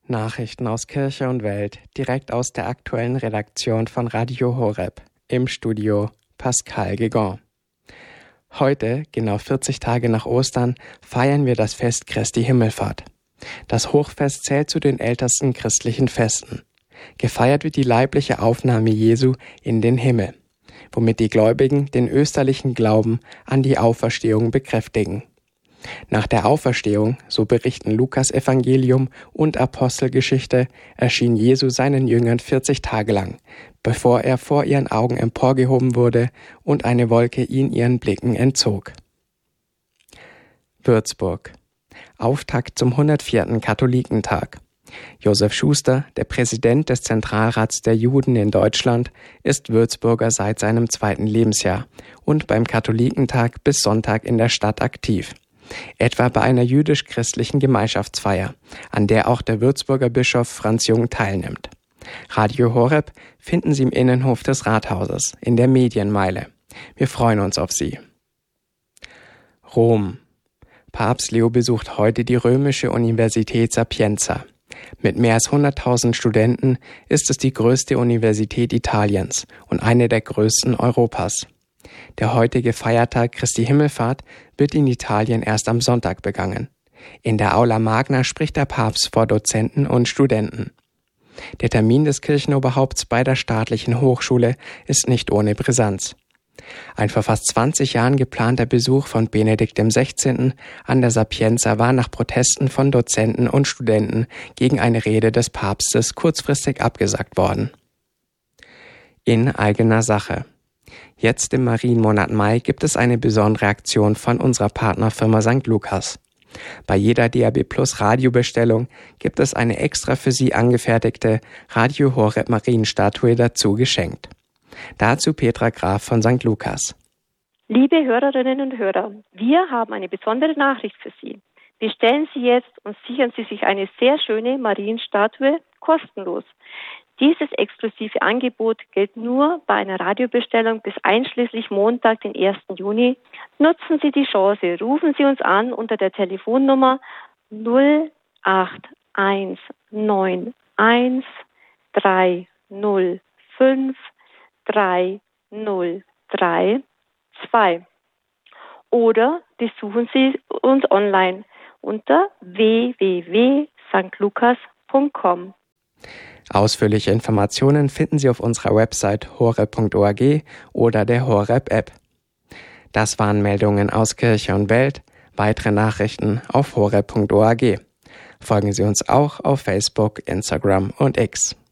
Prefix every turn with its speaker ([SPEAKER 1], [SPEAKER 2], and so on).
[SPEAKER 1] Nachrichten aus Kirche und Welt, direkt aus der aktuellen Redaktion von Radio Horeb. Im Studio Pascal Guégan. Heute, genau 40 Tage nach Ostern, feiern wir das Fest Christi Himmelfahrt. Das Hochfest zählt zu den ältesten christlichen Festen. Gefeiert wird die leibliche Aufnahme Jesu in den Himmel, womit die Gläubigen den österlichen Glauben an die Auferstehung bekräftigen. Nach der Auferstehung, so berichten Lukas Evangelium und Apostelgeschichte, erschien Jesu seinen Jüngern 40 Tage lang, bevor er vor ihren Augen emporgehoben wurde und eine Wolke ihn ihren Blicken entzog. Würzburg. Auftakt zum 104. Katholikentag. Josef Schuster, der Präsident des Zentralrats der Juden in Deutschland, ist Würzburger seit seinem 2. Lebensjahr und beim Katholikentag bis Sonntag in der Stadt aktiv. Etwa bei einer jüdisch-christlichen Gemeinschaftsfeier, an der auch der Würzburger Bischof Franz Jung teilnimmt. Radio Horeb finden Sie im Innenhof des Rathauses, in der Medienmeile. Wir freuen uns auf Sie. Rom. Papst Leo besucht heute die römische Universität Sapienza. Mit mehr als 100.000 Studenten ist es die größte Universität Italiens und eine der größten Europas. Der heutige Feiertag Christi Himmelfahrt wird in Italien erst am Sonntag begangen. In der Aula Magna spricht der Papst vor Dozenten und Studenten. Der Termin des Kirchenoberhaupts bei der staatlichen Hochschule ist nicht ohne Brisanz. Ein vor fast 20 Jahren geplanter Besuch von Benedikt XVI. An der Sapienza war nach Protesten von Dozenten und Studenten gegen eine Rede des Papstes kurzfristig abgesagt worden. In eigener Sache. Jetzt im Marienmonat Mai gibt es eine besondere Aktion von unserer Partnerfirma St. Lukas. Bei jeder DAB+ Radiobestellung gibt es eine extra für Sie angefertigte Radio Horeb Marienstatue dazu geschenkt. Dazu Petra Graf von St. Lukas.
[SPEAKER 2] Liebe Hörerinnen und Hörer, wir haben eine besondere Nachricht für Sie. Bestellen Sie jetzt und sichern Sie sich eine sehr schöne Marienstatue kostenlos. Dieses exklusive Angebot gilt nur bei einer Radiobestellung bis einschließlich Montag, den 1. Juni. Nutzen Sie die Chance, rufen Sie uns an unter der Telefonnummer 08191 305 3032 oder besuchen Sie uns online unter www.stlukas.com.
[SPEAKER 1] Ausführliche Informationen finden Sie auf unserer Website horeb.org oder der Horeb-App. Das waren Meldungen aus Kirche und Welt. Weitere Nachrichten auf horeb.org. Folgen Sie uns auch auf Facebook, Instagram und X.